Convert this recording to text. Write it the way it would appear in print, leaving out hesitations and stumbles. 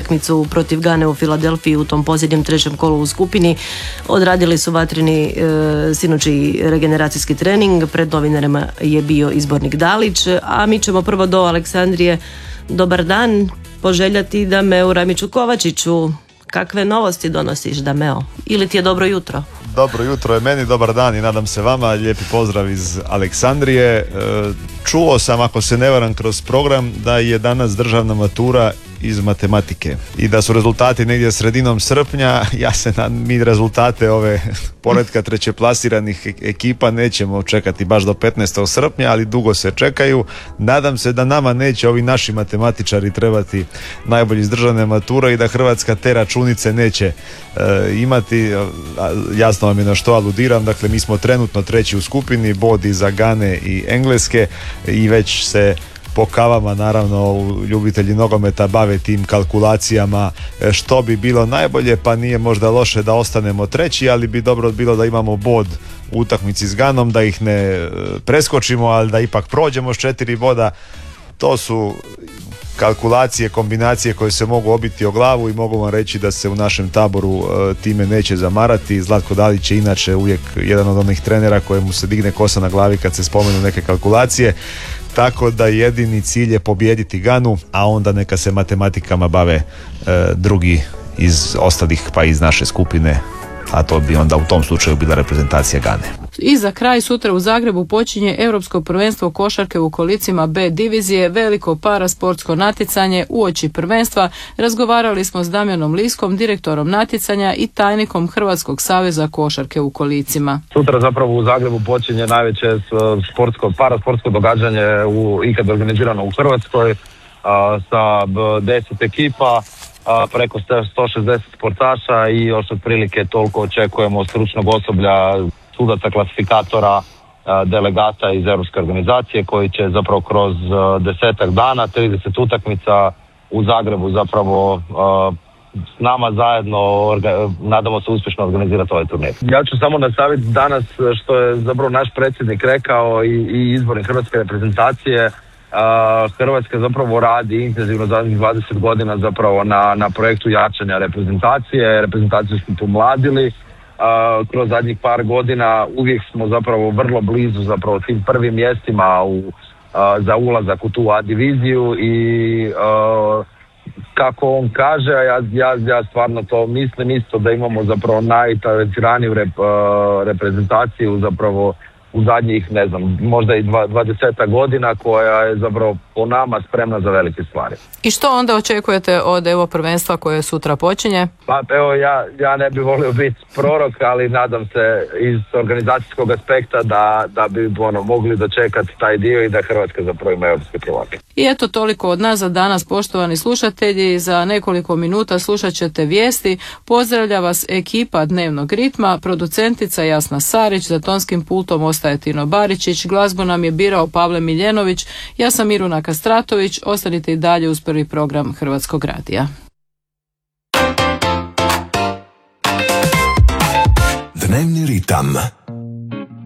utakmicu protiv Gane u Filadelfiji u tom posljednjem trećem kolu u skupini. Odradili su vatreni sinoći regeneracijski trening, pred novinarima je bio izbornik Dalić, a mi ćemo prvo do Aleksandrije. Dobar dan, poželjati Dameu Ramiću Kovačiću. Kakve novosti donosiš, Dameo? Ili ti je dobro jutro? Dobro jutro je meni, dobar dan i nadam se vama. Lijepi pozdrav iz Aleksandrije. Čuo sam, ako se ne varam kroz program, da je danas državna matura iz matematike i da su rezultati negdje sredinom srpnja. Mi rezultate ove poretka trećeplasiranih ekipa nećemo čekati baš do 15. srpnja, ali dugo se čekaju. Nadam se da nama neće ovi naši matematičari trebati najbolji iz državne mature i da Hrvatska te računice neće imati. Jasno vam je na što aludiram. Dakle, mi smo trenutno treći u skupini, bod iza Gane i Engleske i već se po kavama, naravno, ljubitelji nogometa bave tim kalkulacijama što bi bilo najbolje, pa nije možda loše da ostanemo treći, ali bi dobro bilo da imamo bod u utakmici s Ganom, da ih ne preskočimo, ali da ipak prođemo s 4 boda. To su kalkulacije, kombinacije koje se mogu obiti o glavu i mogu vam reći da se u našem taboru time neće zamarati. Zlatko Dalić je inače uvijek jedan od onih trenera kojemu se digne kosa na glavi kad se spomenu neke kalkulacije. Tako da jedini cilj je pobijediti Ganu, a onda neka se matematikama bave drugi iz ostalih, pa iz naše skupine, a to bi onda u tom slučaju bila reprezentacija Gane. I za kraj, sutra u Zagrebu počinje Europsko prvenstvo košarke u kolicima B divizije, veliko parasportsko natjecanje uoči prvenstva. Razgovarali smo s Damjanom Liskom, direktorom natjecanja i tajnikom Hrvatskog saveza košarke u kolicima. Sutra zapravo u Zagrebu počinje najveće parasportsko događanje ikad organizirano u Hrvatskoj sa 10 ekipa, preko 160 sportaša i još otprilike toliko očekujemo stručnog osoblja, sudaca, klasifikatora, delegata iz Europske organizacije koji će zapravo kroz 10 dana, 30 utakmica u Zagrebu zapravo s nama zajedno nadamo se uspješno organizirati ovaj turnir. Ja ću samo nastaviti danas što je zapravo naš predsjednik rekao i izbornik hrvatske reprezentacije. Hrvatska zapravo radi intenzivno zadnjih 20 godina zapravo na projektu jačanja reprezentacije. Reprezentaciju smo pomladili. Kroz zadnjih par godina uvijek smo zapravo vrlo blizu zapravo tim prvim mjestima za ulazak u tu A diviziju i kako on kaže, ja stvarno to mislim isto da imamo zapravo najtalentiraniju reprezentaciju zapravo u zadnjih, ne znam, možda i 20 godina koja je zapravo po nama spremna za velike stvari. I što onda očekujete od evo prvenstva koje sutra počinje? Pa evo, ja ne bih volio biti prorok, ali nadam se iz organizacijskog aspekta da bi mogli dočekati taj dio i da Hrvatska zapravo ima europske prvake. I eto, toliko od nas za danas, poštovani slušatelji. Za nekoliko minuta slušat ćete vijesti. Pozdravlja vas ekipa Dnevnog ritma, producentica Jasna Sarić, za tonskim pultom ostaje Tino Baričić, glazbu nam je birao Pavle Miljenović, ja sam Miruna Kastratović. Ostanite i dalje uz prvi program Hrvatskog radija. Dnevni ritam.